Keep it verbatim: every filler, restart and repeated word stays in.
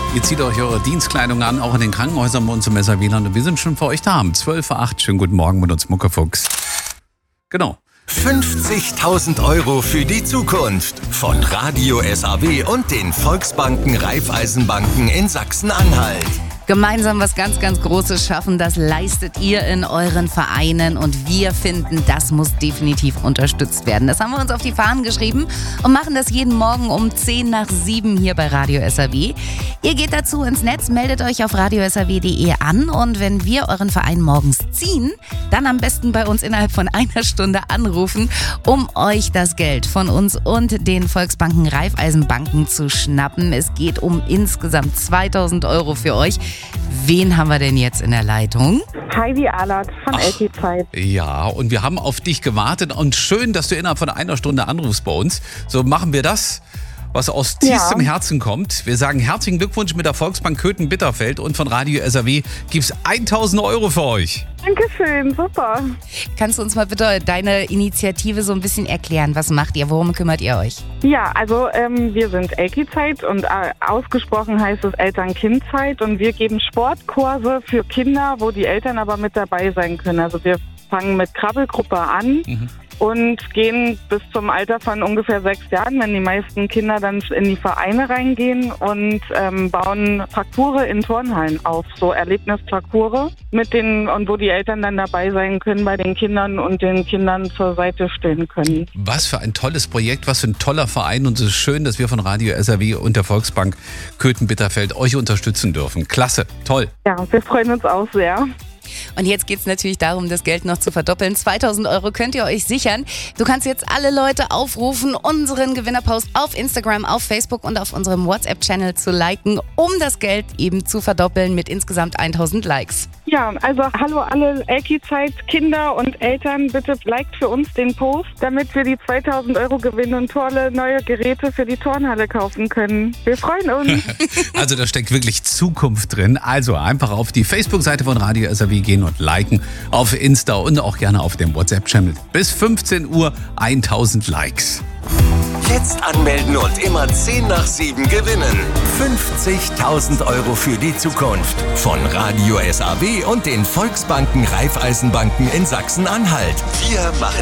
Ihr zieht euch eure Dienstkleidung an, auch in den Krankenhäusern bei uns im S A W-Land. Und wir sind schon für euch da. Um zwölf Uhr acht. Schönen guten Morgen mit uns, Muckefuchs. Genau. fünfzigtausend Euro für die Zukunft von Radio S A W und den Volksbanken Raiffeisenbanken in Sachsen-Anhalt. Gemeinsam was ganz, ganz Großes schaffen, das leistet ihr in euren Vereinen und wir finden, das muss definitiv unterstützt werden. Das haben wir uns auf die Fahnen geschrieben und machen das jeden Morgen um zehn nach sieben hier bei Radio S A W. Ihr geht dazu ins Netz, meldet euch auf radio s a w punkt d e an und wenn wir euren Verein morgens ziehen, dann am besten bei uns innerhalb von einer Stunde anrufen, um euch das Geld von uns und den Volksbanken Raiffeisenbanken zu schnappen. Es geht um insgesamt zweitausend Euro für euch. Wen haben wir denn jetzt in der Leitung? Heidi Ahlert von Elternzeit. Ja, und wir haben auf dich gewartet und schön, dass du innerhalb von einer Stunde anrufst bei uns. So machen wir das, was aus tiefstem Ja. Herzen kommt. Wir sagen herzlichen Glückwunsch mit der Volksbank Köthen-Bitterfeld und von Radio S A W gibt's tausend Euro für euch. Dankeschön, super. Kannst du uns mal bitte deine Initiative so ein bisschen erklären? Was macht ihr? Worum kümmert ihr euch? Ja, also ähm, wir sind Elki-Zeit und äh, ausgesprochen heißt es Eltern-Kind-Zeit und wir geben Sportkurse für Kinder, wo die Eltern aber mit dabei sein können. Also wir fangen mit Krabbelgruppe an. Mhm. Und gehen bis zum Alter von ungefähr sechs Jahren, wenn die meisten Kinder dann in die Vereine reingehen und ähm, bauen Parcours in Turnhallen auf, so Erlebnisparcours mit den und wo die Eltern dann dabei sein können bei den Kindern und den Kindern zur Seite stehen können. Was für ein tolles Projekt, was für ein toller Verein und es ist schön, dass wir von Radio S A W und der Volksbank Köthen-Bitterfeld euch unterstützen dürfen. Klasse, toll. Ja, wir freuen uns auch sehr. Und jetzt geht es natürlich darum, das Geld noch zu verdoppeln. zweitausend Euro könnt ihr euch sichern. Du kannst jetzt alle Leute aufrufen, unseren Gewinnerpost auf Instagram, auf Facebook und auf unserem WhatsApp-Channel zu liken, um das Geld eben zu verdoppeln mit insgesamt tausend Likes. Ja, also hallo alle Elki-Zeit, Kinder und Eltern, bitte liked für uns den Post, damit wir die zweitausend Euro gewinnen und tolle neue Geräte für die Turnhalle kaufen können. Wir freuen uns. Also da steckt wirklich Zukunft drin. Also einfach auf die Facebook-Seite von Radio S A W gehen und liken, auf Insta und auch gerne auf dem WhatsApp-Channel. Bis fünfzehn Uhr tausend Likes. Jetzt anmelden und immer zehn nach sieben gewinnen. fünfzigtausend Euro für die Zukunft von Radio S A W und den Volksbanken Raiffeisenbanken in Sachsen-Anhalt. Wir machen